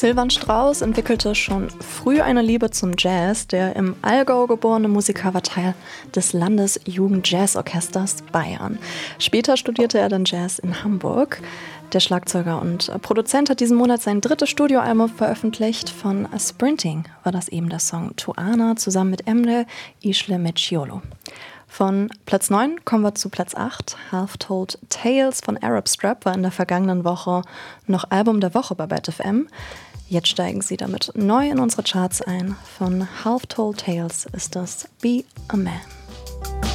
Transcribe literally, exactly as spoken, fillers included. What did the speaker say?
Silvan Strauss entwickelte schon früh eine Liebe zum Jazz. Der im Allgäu geborene Musiker war Teil des Landesjugendjazzorchesters Bayern. Später studierte er dann Jazz in Hamburg. Der Schlagzeuger und Produzent hat diesen Monat sein drittes Studioalbum veröffentlicht. Von Sprinting war das eben der Song Tuana zusammen mit Emre Ishle Meciolo. Von Platz neun kommen wir zu Platz acht. Half Told Tales von Arab Strap war in der vergangenen Woche noch Album der Woche bei Bad F M. Jetzt steigen sie damit neu in unsere Charts ein. Von Half Told Tales ist das Be a Man.